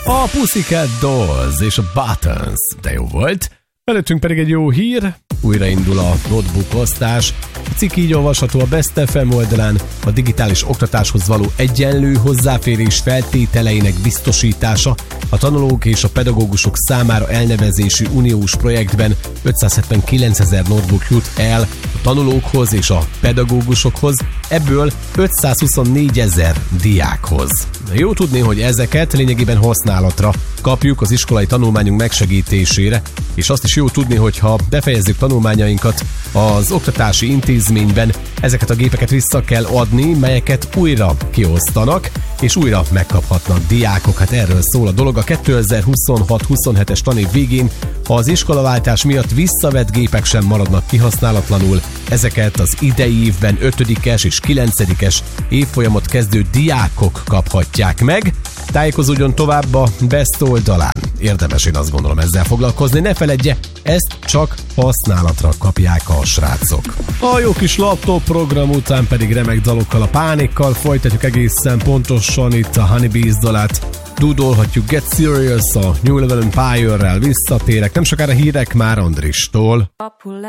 A Pussycat Dolls és a Buttons, de jó volt. Előttünk pedig egy jó hír, újraindul a notebook osztás. A cikk így olvasható a Best FM oldalán: a digitális oktatáshoz való egyenlő hozzáférés feltételeinek biztosítása a tanulók és a pedagógusok számára elnevezésű uniós projektben 579 000 notebook jut el a tanulókhoz és a pedagógusokhoz, ebből 524 000 diákhoz. Jó tudni, hogy ezeket lényegében használatra kapjuk az iskolai tanulmányunk megsegítésére, és azt is jó tudni, hogy ha befejezzük tanulmányainkat az oktatási intézményben, ezeket a gépeket vissza kell adni, melyeket újra kiosztanak, és újra megkaphatnak diákok. Hát erről szól a dolog. A 2026-27-es tanév végén, ha az iskolaváltás miatt visszavett gépek sem maradnak kihasználatlanul, ezeket az idei évben 5-es és 9-es évfolyamot kezdő diákok kaphatják meg. Tájékozódjon tovább a Best oldalán. Érdemes, én azt gondolom, ezzel foglalkozni. Ne feledje, ezt csak használatra kapják a srácok. A jó kis laptop program után pedig remek dalokkal, a Pánikkal folytatjuk egészen pontosan itt a Honeybees dalát. Dúdolhatjuk Get Serious, a New Level Empire-rel visszatérek. Nem sokára hírek már Andristól.